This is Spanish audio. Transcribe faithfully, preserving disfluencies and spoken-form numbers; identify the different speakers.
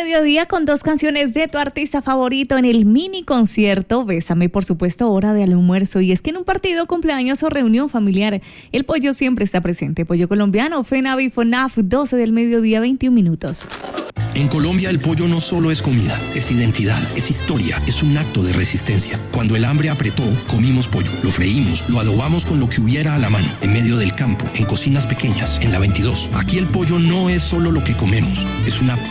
Speaker 1: mediodía con dos canciones de tu artista favorito en el mini concierto Bésame, por supuesto, hora de almuerzo. Y es que en un partido, cumpleaños o reunión familiar, el pollo siempre está presente. Pollo colombiano, FENAVI, FONAF, doce del mediodía, veintiún minutos.
Speaker 2: En Colombia el pollo no solo es comida, es identidad, es historia, es un acto de resistencia. Cuando el hambre apretó, comimos pollo, lo freímos, lo adobamos con lo que hubiera a la mano, en medio del campo, en cocinas pequeñas, en la veintidós. Aquí el pollo no es solo lo que comemos, es una